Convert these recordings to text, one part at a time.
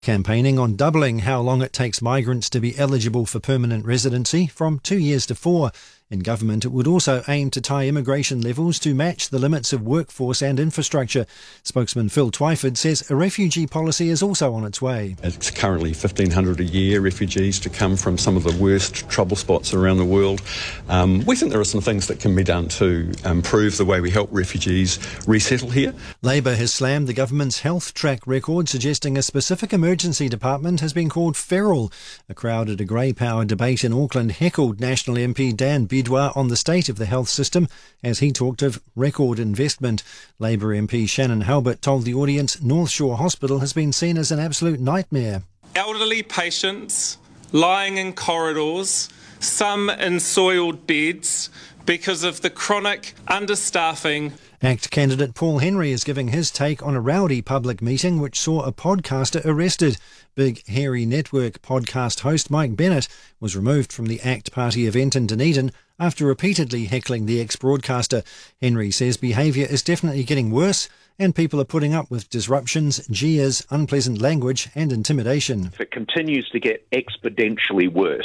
campaigning on doubling how long it takes migrants to be eligible for permanent residency from 2 years to 4. In government, it would also aim to tie immigration levels to match the limits of workforce and infrastructure. Spokesman Phil Twyford says a refugee policy is also on its way. It's currently 1,500 a year refugees to come from some of the worst trouble spots around the world. We think there are some things that can be done to improve the way we help refugees resettle here. Labour has slammed the government's health track record, suggesting a specific emergency department has been called feral. A crowd at a grey power debate in Auckland heckled National MP Dan Bidwar on the state of the health system as he talked of record investment. Labour MP Shannon Halbert told the audience North Shore Hospital has been seen as an absolute nightmare. Elderly patients lying in corridors, some in soiled beds because of the chronic understaffing. ACT candidate Paul Henry is giving his take on a rowdy public meeting which saw a podcaster arrested. Big Hairy Network podcast host Mike Bennett was removed from the ACT party event in Dunedin after repeatedly heckling the ex-broadcaster. Henry says behaviour is definitely getting worse and people are putting up with disruptions, jeers, unpleasant language and intimidation. If it continues to get exponentially worse,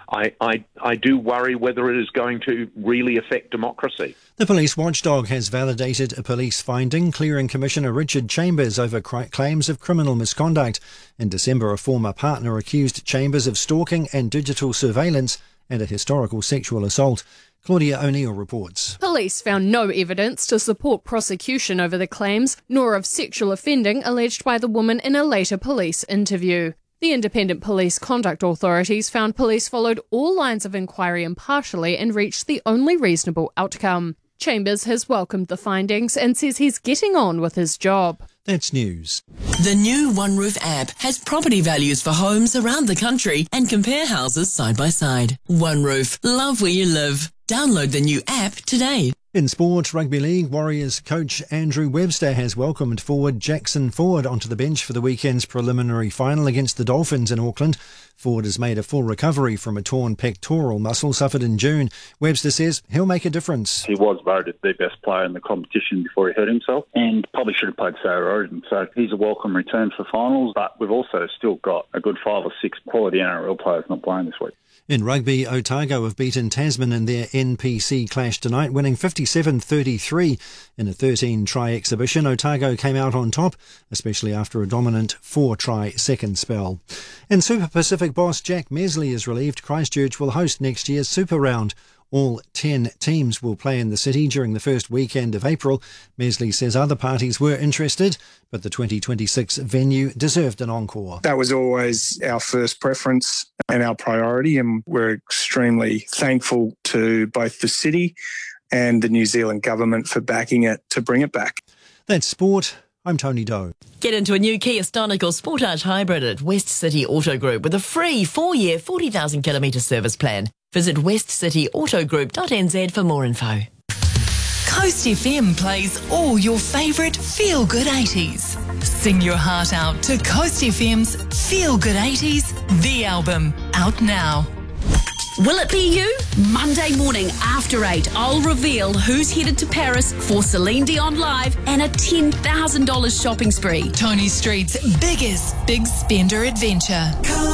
I do worry whether it is going to really affect democracy. The police watchdog has validated a police finding clearing Commissioner Richard Chambers over claims of criminal misconduct. In December, a former partner accused Chambers of stalking and digital surveillance and a historical sexual assault. Claudia O'Neill reports. Police found no evidence to support prosecution over the claims, nor of sexual offending alleged by the woman in a later police interview. The Independent Police Conduct Authorities found police followed all lines of inquiry impartially and reached the only reasonable outcome. Chambers has welcomed the findings and says he's getting on with his job. That's news. The new OneRoof app has property values for homes around the country and compare houses side by side. OneRoof, love where you live. Download the new app today. In sport, Rugby League, Warriors coach Andrew Webster has welcomed forward Jackson Ford onto the bench for the weekend's preliminary final against the Dolphins in Auckland. Ford has made a full recovery from a torn pectoral muscle suffered in June. Webster says he'll make a difference. He was voted the best player in the competition before he hurt himself and probably should have played Sarah Origin. So he's a welcome return for finals, but we've also still got a good 5 or 6 quality NRL players not playing this week. In rugby, Otago have beaten Tasman in their NPC clash tonight, winning 57-33. In a 13-try exhibition, Otago came out on top, especially after a dominant 4-try second spell. And Super Pacific boss Jack Mesley is relieved Christchurch will host next year's Super Round. All 10 teams will play in the city during the first weekend of April. Mesley says other parties were interested, but the 2026 venue deserved an encore. That was always our first preference and our priority, and we're extremely thankful to both the city and the New Zealand government for backing it to bring it back. That's sport. I'm Tony Doe. Get into a new Kia Stonic or Sportage Hybrid at West City Auto Group with a free 4-year, 40,000 kilometre service plan. Visit westcityautogroup.nz for more info. Coast FM plays all your favourite feel-good 80s. Sing your heart out to Coast FM's Feel Good 80s, the album, out now. Will it be you? Monday morning after 8, I'll reveal who's headed to Paris for Celine Dion Live and a $10,000 shopping spree. Tony Street's biggest big spender adventure.